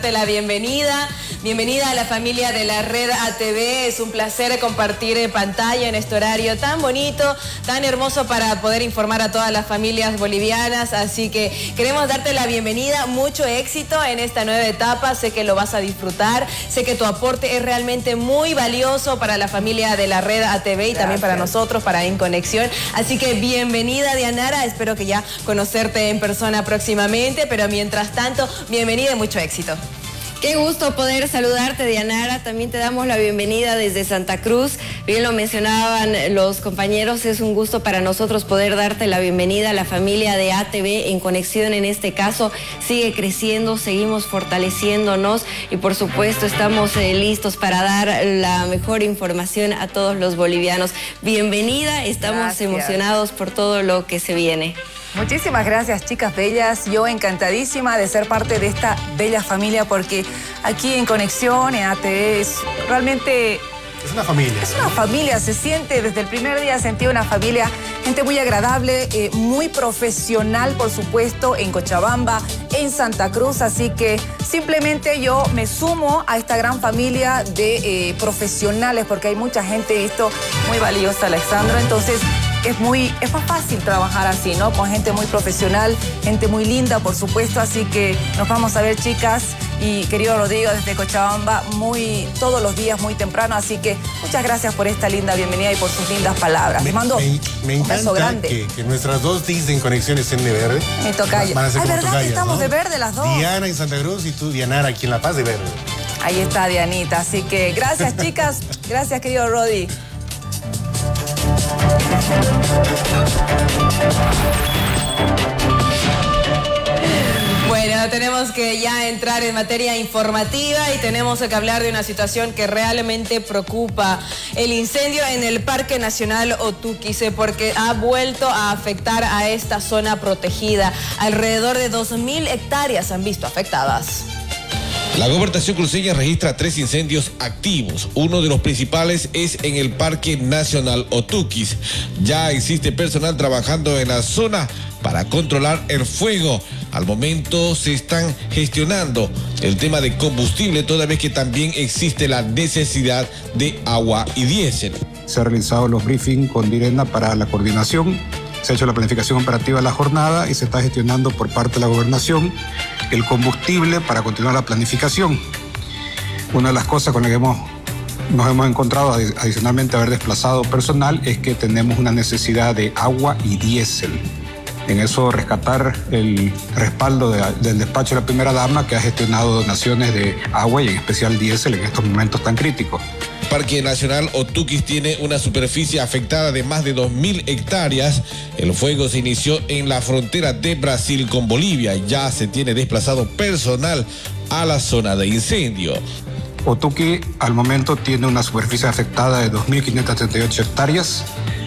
La bienvenida a la familia de la Red ATV. Es un placer compartir pantalla en este horario tan bonito, tan hermoso para poder informar a todas las familias bolivianas. Así que queremos darte la bienvenida, mucho éxito en esta nueva etapa. Sé que lo vas a disfrutar, sé que tu aporte es realmente muy valioso para la familia de la Red ATV y también para nosotros, para En Conexión. Así que bienvenida, Dianara. Espero que ya conocerte en persona próximamente, pero mientras tanto, bienvenida y mucho éxito. Qué gusto poder saludarte, Dianara. También te damos la bienvenida desde Santa Cruz. Bien lo mencionaban los compañeros, es un gusto para nosotros poder darte la bienvenida a la familia de ATV En Conexión. En este caso, sigue creciendo, seguimos fortaleciéndonos y por supuesto estamos listos para dar la mejor información a todos los bolivianos. Bienvenida, estamos emocionados por todo lo que se viene. Muchísimas gracias, chicas bellas. Yo encantadísima de ser parte de esta bella familia porque aquí en Conexión, en ATV, es realmente... Es una familia. Es una familia, se siente, desde el primer día sentí una familia, gente muy agradable, muy profesional, por supuesto, en Cochabamba, en Santa Cruz. Así que simplemente yo me sumo a esta gran familia de profesionales porque hay mucha gente, he visto, muy valiosa, Alexandra. Entonces... es más fácil trabajar así, ¿no? Con gente muy profesional, gente muy linda, por supuesto. Así que nos vamos a ver, chicas. Y querido Rodrigo, desde Cochabamba, todos los días, muy temprano. Así que muchas gracias por esta linda bienvenida y por sus lindas palabras. Les mando un beso grande. Que nuestras dos TIs en Conexión estén de verde. Me tocayo. Van a ser como ¿verdad tocayas, que estamos, ¿no? de verde las dos? Diana en Santa Cruz y tú, Dianara, aquí en La Paz, de verde. Ahí está, Dianita. Así que gracias, chicas. Gracias, querido Rodi. Bueno, tenemos que ya entrar en materia informativa y tenemos que hablar de una situación que realmente preocupa. El incendio en el Parque Nacional Otuquis, porque ha vuelto a afectar a esta zona protegida. Alrededor de 2.000 hectáreas han visto afectadas. La gobernación cruceña registra 3 incendios activos. Uno de los principales es en el Parque Nacional Otuquis. Ya existe personal trabajando en la zona para controlar el fuego. Al momento se están gestionando el tema de combustible, toda vez que también existe la necesidad de agua y diésel. Se han realizado los briefings con Direna para la coordinación. Se ha hecho la planificación operativa de la jornada y se está gestionando por parte de la gobernación el combustible para continuar la planificación. Una de las cosas con las que nos hemos encontrado, adicionalmente a haber desplazado personal, es que tenemos una necesidad de agua y diésel. En eso rescatar el respaldo del despacho de la primera dama, que ha gestionado donaciones de agua y en especial diésel en estos momentos tan críticos. El Parque Nacional Otuquis tiene una superficie afectada de más de 2.000 hectáreas. El fuego se inició en la frontera de Brasil con Bolivia. Ya se tiene desplazado personal a la zona de incendio. Otuquis al momento tiene una superficie afectada de 2.538 hectáreas.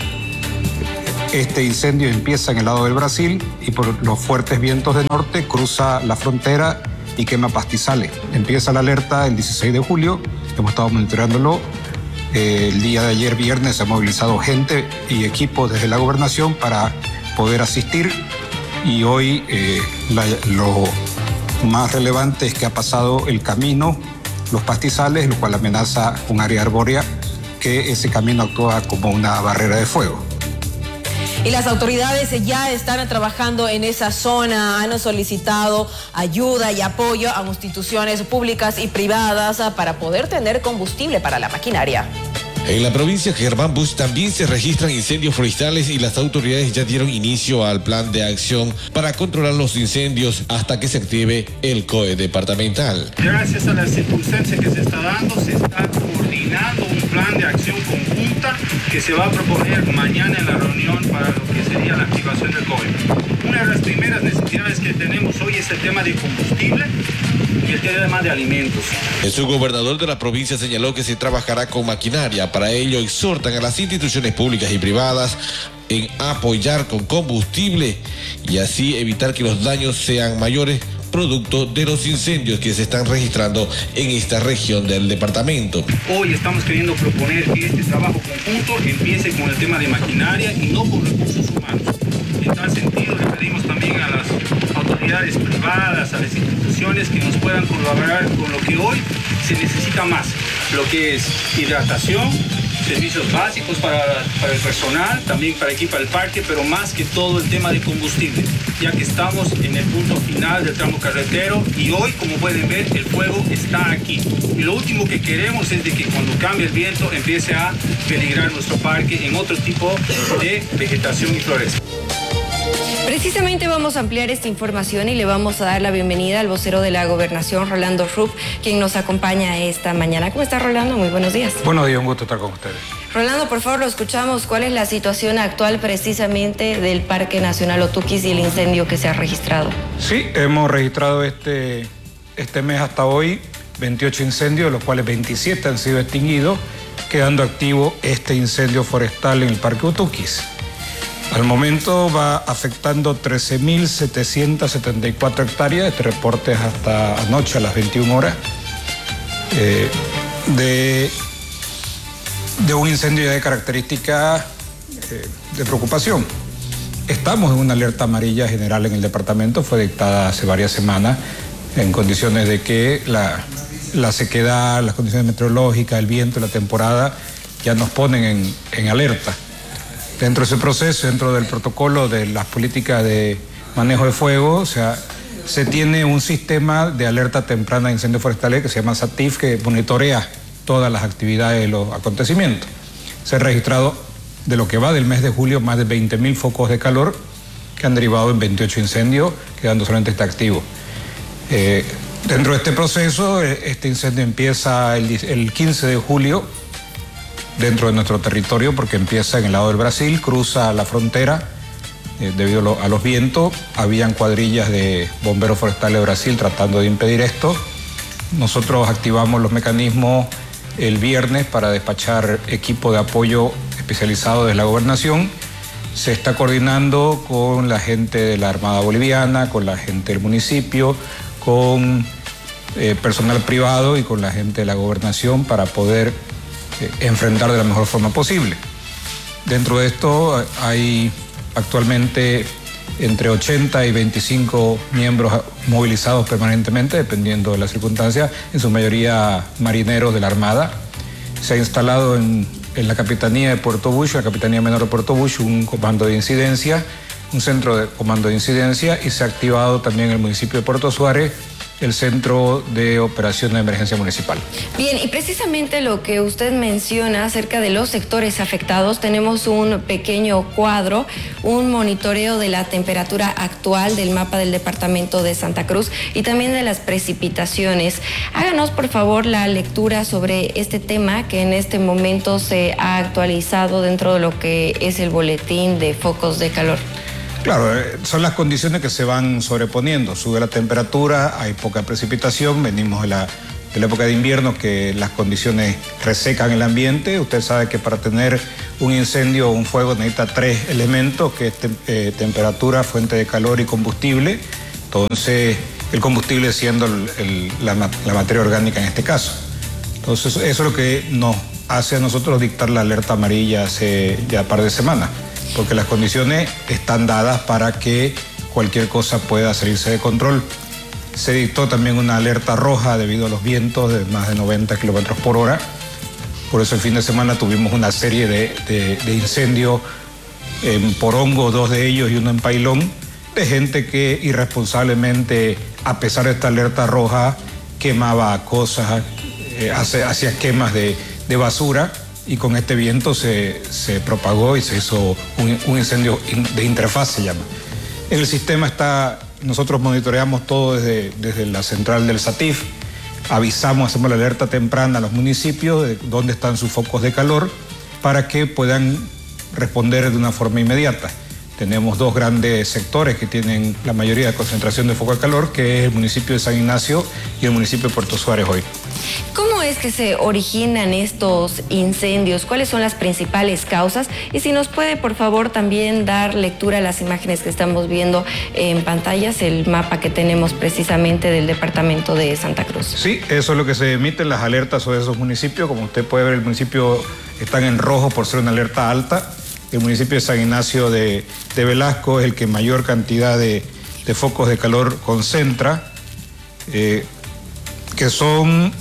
Este incendio empieza en el lado del Brasil y por los fuertes vientos de norte cruza la frontera y quema pastizales. Empieza la alerta el 16 de julio, hemos estado monitoreándolo. El día de ayer, viernes, se ha movilizado gente y equipos desde la gobernación para poder asistir. Y hoy lo más relevante es que ha pasado el camino, los pastizales, lo cual amenaza un área arbórea, que ese camino actúa como una barrera de fuego. Y las autoridades ya están trabajando en esa zona, han solicitado ayuda y apoyo a instituciones públicas y privadas para poder tener combustible para la maquinaria. En la provincia Germán Busch también se registran incendios forestales y las autoridades ya dieron inicio al plan de acción para controlar los incendios hasta que se active el COE departamental. Gracias a las circunstancias que se está dando, se está coordinando un plan de acción conjunta que se va a proponer mañana en la reunión para lo que sería la activación del COE. Una de las primeras necesidades que tenemos hoy es el tema de combustible y el tema de alimentos. El subgobernador de la provincia señaló que se trabajará con maquinaria. Para ello exhortan a las instituciones públicas y privadas en apoyar con combustible y así evitar que los daños sean mayores producto de los incendios que se están registrando en esta región del departamento. Hoy estamos queriendo proponer que este trabajo conjunto empiece con el tema de maquinaria y no con recursos humanos. En tal sentido le pedimos también a las autoridades autoridades privadas, a las instituciones que nos puedan colaborar con lo que hoy se necesita más, lo que es hidratación, servicios básicos para el personal, también para equipar el parque, pero más que todo el tema de combustible, ya que estamos en el punto final del tramo carretero y hoy, como pueden ver, el fuego está aquí. Y lo último que queremos es de que cuando cambie el viento empiece a peligrar nuestro parque en otro tipo de vegetación y flores. Precisamente vamos a ampliar esta información y le vamos a dar la bienvenida al vocero de la Gobernación, Rolando Rupp, quien nos acompaña esta mañana. ¿Cómo está, Rolando? Muy buenos días. Buenos días, un gusto estar con ustedes. Rolando, por favor, lo escuchamos. ¿Cuál es la situación actual precisamente del Parque Nacional Otuquis y el incendio que se ha registrado? Sí, hemos registrado este mes hasta hoy 28 incendios, de los cuales 27 han sido extinguidos, quedando activo este incendio forestal en el Parque Otuquis. Al momento va afectando 13.774 hectáreas. Este reporte es hasta anoche a las 21 horas. De un incendio de característica de preocupación. Estamos en una alerta amarilla general en el departamento, fue dictada hace varias semanas en condiciones de que la sequedad, las condiciones meteorológicas, el viento, la temporada ya nos ponen en alerta. Dentro de ese proceso, dentro del protocolo de las políticas de manejo de fuego, o sea, se tiene un sistema de alerta temprana de incendios forestales que se llama SATIF, que monitorea todas las actividades de los acontecimientos. Se ha registrado, de lo que va del mes de julio, más de 20.000 focos de calor que han derivado en 28 incendios, quedando solamente este activo. Dentro de este proceso, este incendio empieza el 15 de julio dentro de nuestro territorio, porque empieza en el lado del Brasil, cruza la frontera. Debido a los vientos, habían cuadrillas de bomberos forestales de Brasil tratando de impedir esto. Nosotros activamos los mecanismos el viernes para despachar equipo de apoyo especializado de la Gobernación. Se está coordinando con la gente de la Armada Boliviana, con la gente del municipio, con personal privado y con la gente de la Gobernación para poder enfrentar de la mejor forma posible. Dentro de esto hay actualmente entre 80 y 25 miembros movilizados permanentemente, dependiendo de las circunstancias, en su mayoría marineros de la Armada. Se ha instalado en la Capitanía de Puerto Bush, la Capitanía Menor de Puerto Bush, un comando de incidencia, un centro de comando de incidencia, y se ha activado también en el municipio de Puerto Suárez el Centro de Operación de Emergencia Municipal. Bien, y precisamente lo que usted menciona acerca de los sectores afectados, tenemos un pequeño cuadro, un monitoreo de la temperatura actual del mapa del departamento de Santa Cruz y también de las precipitaciones. Háganos, por favor, la lectura sobre este tema que en este momento se ha actualizado dentro de lo que es el boletín de focos de calor. Claro, son las condiciones que se van sobreponiendo. Sube la temperatura, hay poca precipitación, venimos de la época de invierno que las condiciones resecan el ambiente. Usted sabe que para tener un incendio o un fuego necesita 3 elementos, que es temperatura, fuente de calor y combustible. Entonces, el combustible siendo la materia orgánica en este caso. Entonces, eso es lo que nos hace a nosotros dictar la alerta amarilla hace ya un par de semanas, porque las condiciones están dadas para que cualquier cosa pueda salirse de control. Se dictó también una alerta roja debido a los vientos de más de 90 kilómetros por hora. Por eso el fin de semana tuvimos una serie de incendios en Porongo, 2 de ellos y uno en Pailón, de gente que irresponsablemente, a pesar de esta alerta roja, quemaba cosas, hacía quemas de basura. Y con este viento se propagó y se hizo un incendio de interfaz, se llama. En el sistema nosotros monitoreamos todo desde la central del SATIF, hacemos la alerta temprana a los municipios de dónde están sus focos de calor para que puedan responder de una forma inmediata. Tenemos 2 grandes sectores que tienen la mayoría de concentración de foco de calor, que es el municipio de San Ignacio y el municipio de Puerto Suárez hoy. ¿Cómo es que se originan estos incendios? ¿Cuáles son las principales causas? Y si nos puede, por favor, también dar lectura a las imágenes que estamos viendo en pantallas, el mapa que tenemos precisamente del departamento de Santa Cruz. Sí, eso es lo que se emiten las alertas sobre esos municipios. Como usted puede ver, el municipio están en rojo por ser una alerta alta. El municipio de San Ignacio de Velasco es el que mayor cantidad de de focos de calor concentra, que son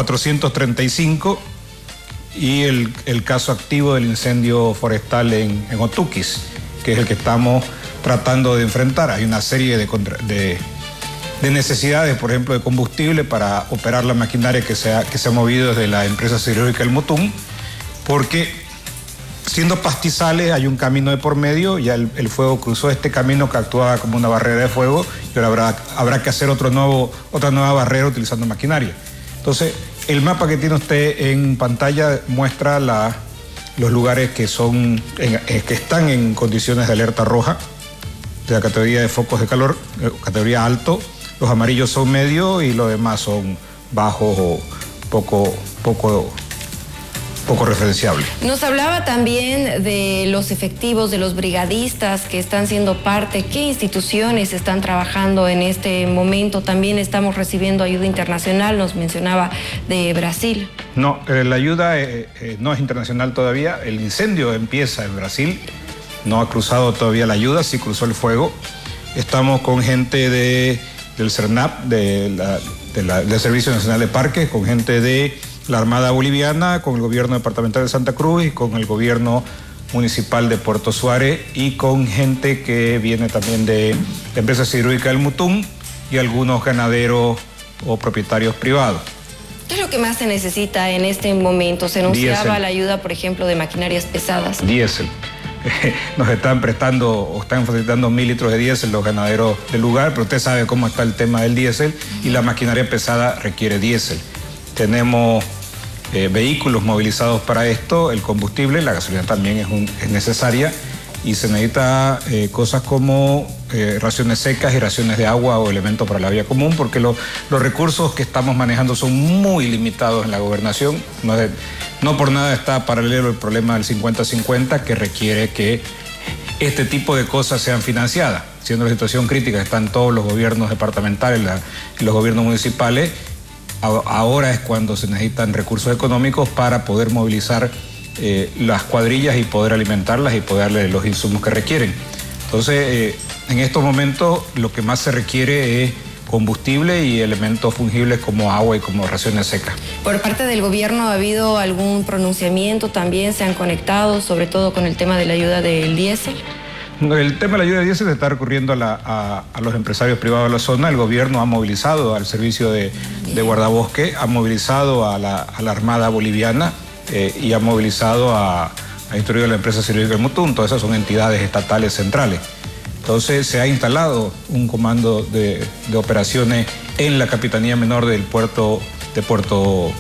435, y el caso activo del incendio forestal en Otuquis, que es el que estamos tratando de enfrentar. Hay una serie de necesidades, por ejemplo, de combustible para operar la maquinaria que se ha movido desde la empresa siderúrgica El Mutún, porque siendo pastizales hay un camino de por medio, ya el fuego cruzó este camino que actuaba como una barrera de fuego, y ahora habrá que hacer otra nueva barrera utilizando maquinaria. Entonces, el mapa que tiene usted en pantalla muestra los lugares que están en condiciones de alerta roja, de la categoría de focos de calor, categoría alto. Los amarillos son medio y los demás son bajos o poco referenciables. Nos hablaba también de los efectivos, de los brigadistas que están siendo parte. ¿Qué instituciones están trabajando en este momento? También estamos recibiendo ayuda internacional, nos mencionaba de Brasil. No, la ayuda no es internacional todavía. El incendio empieza en Brasil, no ha cruzado todavía la ayuda, sí cruzó el fuego. Estamos con gente del CERNAP, del Servicio Nacional de Parques, con gente de la Armada Boliviana, con el gobierno departamental de Santa Cruz y con el gobierno municipal de Puerto Suárez, y con gente que viene también de la empresa siderúrgica El Mutún y algunos ganaderos o propietarios privados. ¿Qué es lo que más se necesita en este momento? Se anunciaba Diésel. La ayuda, por ejemplo, de maquinarias pesadas. Diésel. Nos están prestando o están facilitando 1.000 litros de diésel los ganaderos del lugar, pero usted sabe cómo está el tema del diésel, y la maquinaria pesada requiere diésel. Tenemos vehículos movilizados para esto, el combustible, la gasolina también es necesaria, y se necesita cosas como raciones secas y raciones de agua o elementos para la vía común, porque los recursos que estamos manejando son muy limitados en la gobernación. No por nada está paralelo el problema del 50-50, que requiere que este tipo de cosas sean financiadas. Siendo la situación crítica, están todos los gobiernos departamentales y los gobiernos municipales. Ahora es cuando se necesitan recursos económicos para poder movilizar las cuadrillas y poder alimentarlas y poder darle los insumos que requieren. Entonces, en estos momentos lo que más se requiere es combustible y elementos fungibles como agua y como raciones secas. Por parte del gobierno, ¿ha habido algún pronunciamiento? ¿También se han conectado, sobre todo con el tema de la ayuda del diésel? El tema de la ayuda de diésel está recurriendo a los empresarios privados de la zona. El gobierno ha movilizado al servicio de guardabosque, ha movilizado a la Armada Boliviana y ha movilizado a instruir a la empresa siderúrgica El Mutún. Todas esas son entidades estatales centrales. Entonces se ha instalado un comando de operaciones en la Capitanía Menor del puerto de Puerto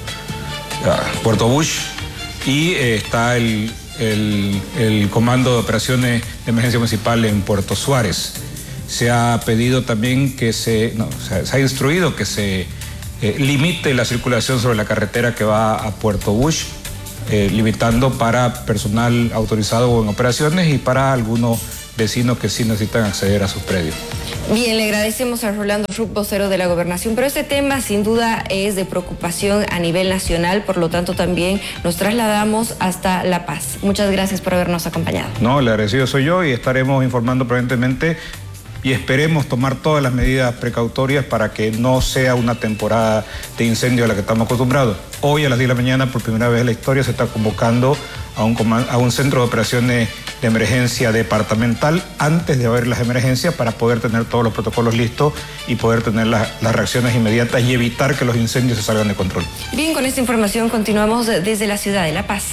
Bush, y está el comando de operaciones de emergencia municipal en Puerto Suárez. Se ha pedido también se ha instruido que se limite la circulación sobre la carretera que va a Puerto Bush, limitando para personal autorizado en operaciones y para algunos vecinos que sí necesitan acceder a sus predios. Bien, le agradecemos a Rolando Rupp, vocero de la Gobernación, pero este tema sin duda es de preocupación a nivel nacional, por lo tanto también nos trasladamos hasta La Paz. Muchas gracias por habernos acompañado. No, el agradecido soy yo, y estaremos informando permanentemente y esperemos tomar todas las medidas precautorias para que no sea una temporada de incendio a la que estamos acostumbrados. Hoy a las 10 de la mañana, por primera vez en la historia, se está convocando a un centro de operaciones de emergencia departamental antes de haber las emergencias, para poder tener todos los protocolos listos y poder tener las reacciones inmediatas y evitar que los incendios se salgan de control. Bien, con esta información continuamos desde la ciudad de La Paz.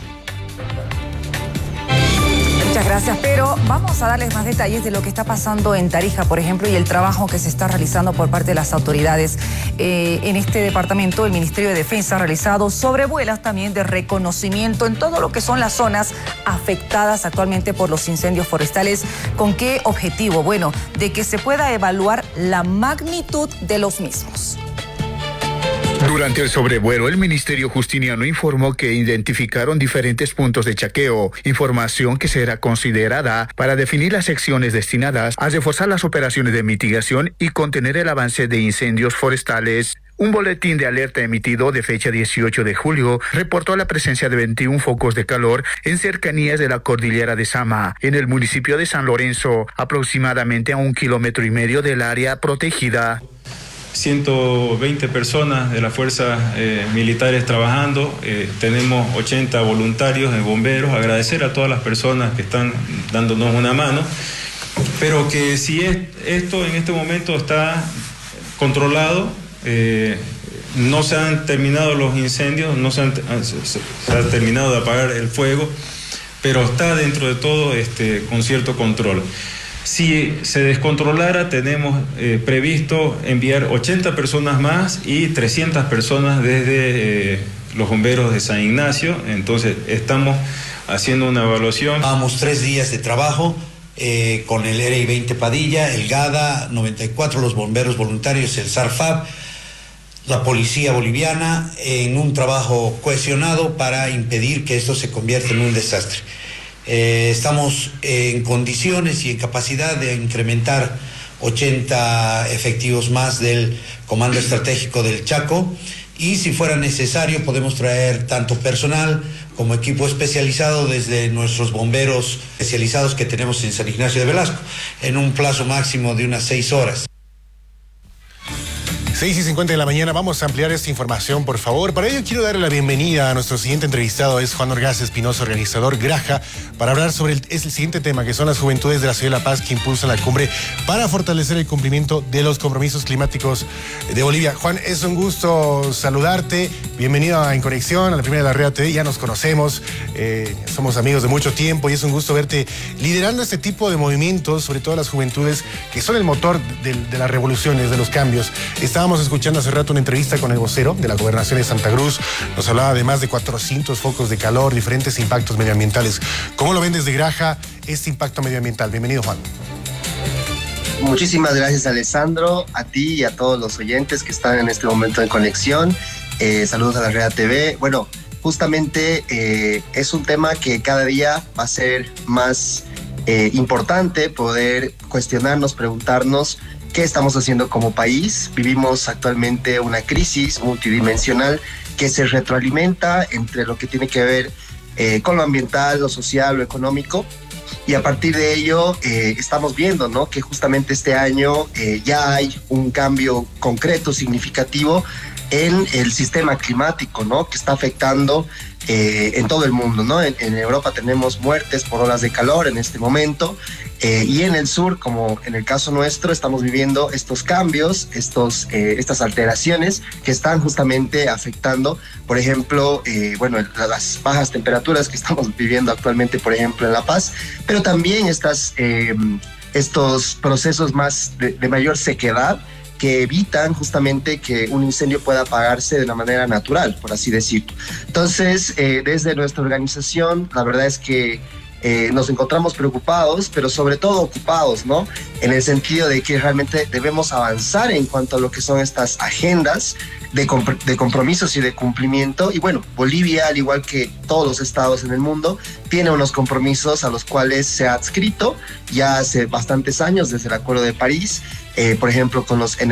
Muchas gracias, pero vamos a darles más detalles de lo que está pasando en Tarija, por ejemplo, y el trabajo que se está realizando por parte de las autoridades. En este departamento, el Ministerio de Defensa ha realizado sobrevuelas también de reconocimiento en todo lo que son las zonas afectadas actualmente por los incendios forestales. ¿Con qué objetivo? Bueno, de que se pueda evaluar la magnitud de los mismos. Durante el sobrevuelo, el Ministerio Justiniano informó que identificaron diferentes puntos de chaqueo, información que será considerada para definir las secciones destinadas a reforzar las operaciones de mitigación y contener el avance de incendios forestales. Un boletín de alerta emitido de fecha 18 de julio reportó la presencia de 21 focos de calor en cercanías de la cordillera de Sama, en el municipio de San Lorenzo, aproximadamente a 1,5 kilómetros del área protegida. 120 personas de las fuerzas militares trabajando, tenemos 80 voluntarios de bomberos. Agradecer a todas las personas que están dándonos una mano, pero que si esto en este momento está controlado, no se han terminado los incendios, no se ha terminado de apagar el fuego, pero está dentro de todo con cierto control. Si se descontrolara, tenemos previsto enviar 80 personas más y 300 personas desde los bomberos de San Ignacio. Entonces estamos haciendo una evaluación. Vamos 3 días de trabajo con el EREI 20 Padilla, el GADA 94, los bomberos voluntarios, el SARFAB, la policía boliviana, en un trabajo cohesionado para impedir que esto se convierta en un desastre. Estamos en condiciones y en capacidad de incrementar 80 efectivos más del Comando Estratégico del Chaco, y si fuera necesario podemos traer tanto personal como equipo especializado desde nuestros bomberos especializados que tenemos en San Ignacio de Velasco, en un plazo máximo de unas 6 horas. 6:50 de la mañana, vamos a ampliar esta información, por favor. Para ello quiero darle la bienvenida a nuestro siguiente entrevistado, es Juan Orgaz Espinosa, organizador Graja, para hablar sobre el siguiente tema, que son las juventudes de la Ciudad de La Paz que impulsan la cumbre para fortalecer el cumplimiento de los compromisos climáticos de Bolivia. Juan, es un gusto saludarte, bienvenido a En Conexión, a la primera de la Red TV, ya nos conocemos, somos amigos de mucho tiempo y es un gusto verte liderando este tipo de movimientos, sobre todo las juventudes, que son el motor de las revoluciones, de los cambios. Estábamos escuchando hace rato una entrevista con el vocero de la Gobernación de Santa Cruz. Nos hablaba de más de 400 focos de calor, diferentes impactos medioambientales. ¿Cómo lo ven desde Graja este impacto medioambiental? Bienvenido, Juan. Muchísimas gracias, Alessandro, a ti y a todos los oyentes que están en este momento en conexión. Saludos a la Red TV. Bueno, justamente es un tema que cada día va a ser más importante poder cuestionarnos, preguntarnos qué estamos haciendo como país. Vivimos actualmente una crisis multidimensional que se retroalimenta entre lo que tiene que ver con lo ambiental, lo social, lo económico, y a partir de ello estamos viendo, ¿no?, que justamente este año ya hay un cambio concreto, significativo en el sistema climático, ¿no?, que está afectando en todo el mundo, ¿no? En Europa tenemos muertes por olas de calor en este momento, y en el sur, como en el caso nuestro, estamos viviendo estos cambios, estas alteraciones que están justamente afectando, por ejemplo, las bajas temperaturas que estamos viviendo actualmente, por ejemplo, en La Paz, pero también estos procesos más de mayor sequedad, que evitan justamente que un incendio pueda apagarse de una manera natural, por así decirlo. Entonces, desde nuestra organización, la verdad es que nos encontramos preocupados, pero sobre todo ocupados, ¿no?, en el sentido de que realmente debemos avanzar en cuanto a lo que son estas agendas de compromisos y de cumplimiento. Y bueno, Bolivia, al igual que todos los estados en el mundo, tiene unos compromisos a los cuales se ha adscrito ya hace bastantes años, desde el Acuerdo de París, por ejemplo, con los